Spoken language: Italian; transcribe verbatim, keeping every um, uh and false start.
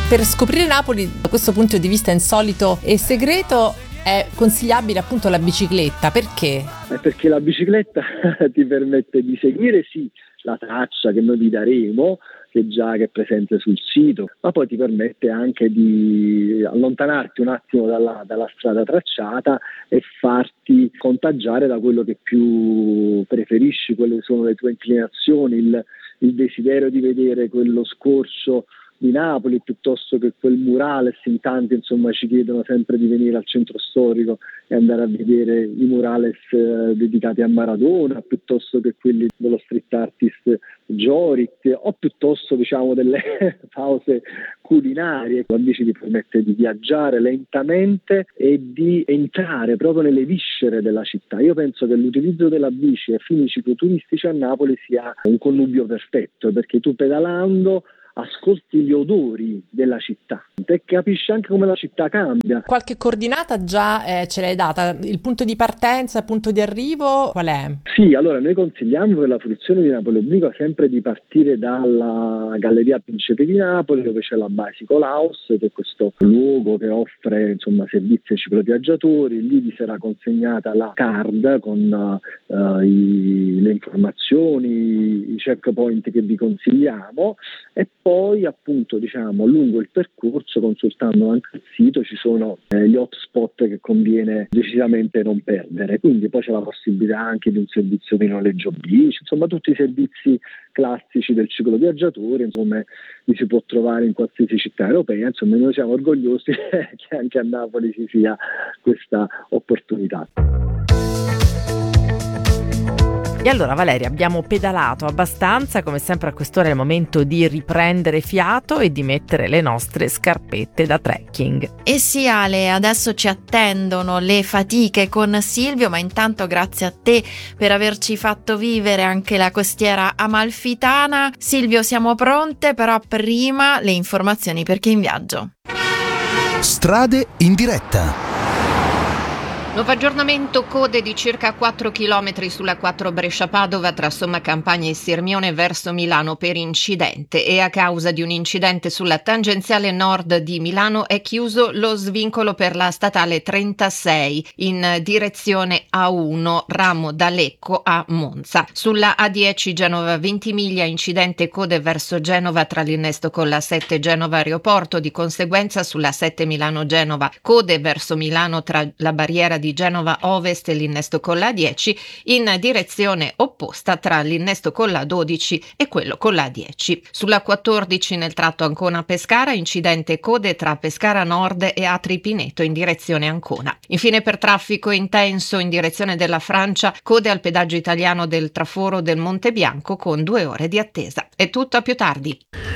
Per scoprire Napoli da questo punto di vista insolito e segreto è consigliabile appunto la bicicletta. Perché? È perché la bicicletta ti permette di seguire sì la traccia che noi vi daremo, che già che è presente sul sito, ma poi ti permette anche di allontanarti un attimo dalla, dalla strada tracciata e farti contagiare da quello che più preferisci, quelle sono le tue inclinazioni, il, il desiderio di vedere quello scorcio di Napoli piuttosto che quel murales. In tanti insomma ci chiedono sempre di venire al centro storico e andare a vedere i murales eh, dedicati a Maradona piuttosto che quelli dello street artist Jorit, o piuttosto diciamo delle pause culinarie. La bici ti permette di viaggiare lentamente e di entrare proprio nelle viscere della città. Io penso che l'utilizzo della bici a fini cicloturistici a Napoli sia un connubio perfetto, perché tu pedalando ascolti gli odori della città e capisci anche come la città cambia. Qualche coordinata già eh, ce l'hai data? Il punto di partenza, il punto di arrivo, qual è? Sì, allora noi consigliamo per la fruizione di Napoli Obliqua sempre di partire dalla Galleria Principe di Napoli, dove c'è la Bicycle House, che è questo luogo che offre insomma servizi ai cicloviaggiatori. Lì vi sarà consegnata la card con uh, i, le informazioni, i checkpoint che vi consigliamo, e poi appunto diciamo lungo il percorso, consultando anche il sito, ci sono eh, gli hotspot che conviene decisamente non perdere. Quindi poi c'è la possibilità anche di un servizio di noleggio bici, insomma tutti i servizi classici del cicloviaggiatore, insomma li si può trovare in qualsiasi città europea. Insomma noi siamo orgogliosi che anche a Napoli ci sia questa opportunità. E allora Valeria, abbiamo pedalato abbastanza, come sempre a quest'ora è il momento di riprendere fiato e di mettere le nostre scarpette da trekking. E sì Ale, adesso ci attendono le fatiche con Silvio, ma intanto grazie a te per averci fatto vivere anche la costiera amalfitana. Silvio, siamo pronte, però prima le informazioni per chi è in viaggio. Strade in diretta. Nuovo aggiornamento, code di circa quattro chilometri sulla quattro Brescia-Padova tra Somma Campagna e Sirmione verso Milano per incidente, e a causa di un incidente sulla tangenziale nord di Milano è chiuso lo svincolo per la statale trentasei in direzione A uno ramo da Lecco a Monza. Sulla A dieci Genova Ventimiglia incidente, code verso Genova tra l'innesto con la sette Genova Aeroporto, di conseguenza sulla sette Milano-Genova code verso Milano tra la barriera di di Genova Ovest e l'innesto con la dieci in direzione opposta tra l'innesto con la dodici e quello con la dieci. Sulla quattordici nel tratto Ancona-Pescara incidente, code tra Pescara Nord e Atri Pineto in direzione Ancona. Infine per traffico intenso in direzione della Francia, code al pedaggio italiano del traforo del Monte Bianco con due ore di attesa. È tutto, a più tardi.